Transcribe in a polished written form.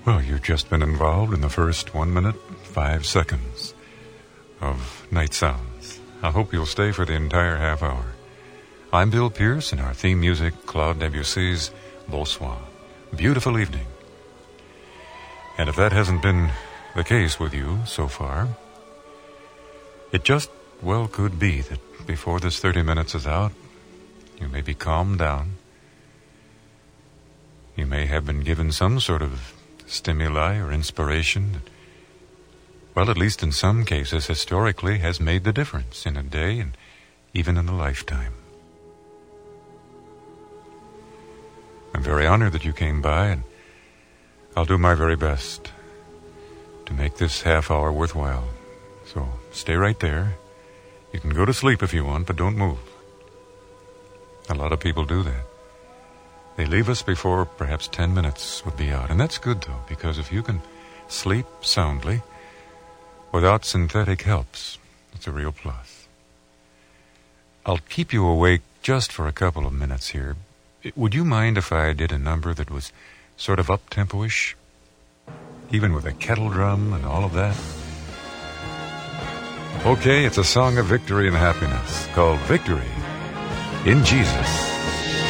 Well, you've just been involved in the first 1 minute, 5 seconds of Night Sounds. I hope you'll stay for the entire half hour. I'm Bill Pierce, and our theme music, Claude Debussy's Bonsoir. Beautiful evening. And if that hasn't been the case with you so far, it just, well, could be that before this 30 minutes is out, you may be calmed down. You may have been given some sort of stimuli or inspiration that, well, at least in some cases, historically, has made the difference in a day and even in a lifetime. I'm very honored that you came by, and I'll do my very best to make this half hour worthwhile. So stay right there. You can go to sleep if you want, but don't move. A lot of people do that. They leave us before perhaps 10 minutes would be out. And that's good, though, because if you can sleep soundly without synthetic helps, it's a real plus. I'll keep you awake just for a couple of minutes here. Would you mind if I did a number that was sort of up-tempo-ish? Even with a kettle drum and all of that? Okay, it's a song of victory and happiness called Victory in Jesus.